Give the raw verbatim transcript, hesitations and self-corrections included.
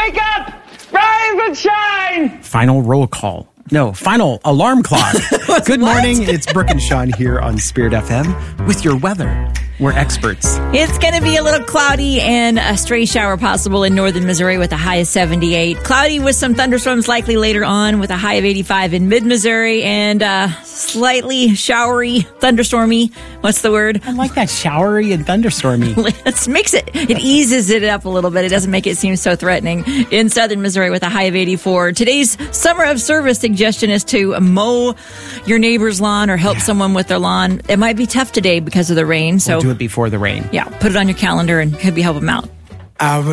Wake up! Rise and shine! Final roll call. No, final alarm clock. Good morning. It's Brooke and Sean here on Spirit F M with your weather. We're experts. It's going to be a little cloudy and a stray shower possible in northern Missouri with a high of seventy-eight. Cloudy with some thunderstorms likely later on with a high of eighty-five in mid-Missouri and uh, slightly showery, thunderstormy. What's the word? I like that, showery and thunderstormy. It makes it, it eases it up a little bit. It doesn't make it seem so threatening. In southern Missouri with a high of eighty-four. Today's summer of service suggestion is to mow your neighbor's lawn or help yeah. someone with their lawn. It might be tough today because of the rain. So we'll do it before the rain. Yeah, put it on your calendar and maybe help them out. I